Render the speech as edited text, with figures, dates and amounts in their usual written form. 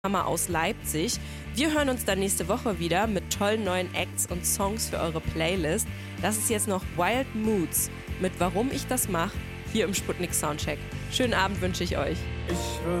Mama aus Leipzig. Wir hören uns dann nächste Woche wieder mit tollen neuen Acts und Songs für eure Playlist. Das ist jetzt noch Wild Moods mit Warum ich das mache, hier im Sputnik Soundcheck. Schönen Abend wünsche ich euch. Ich will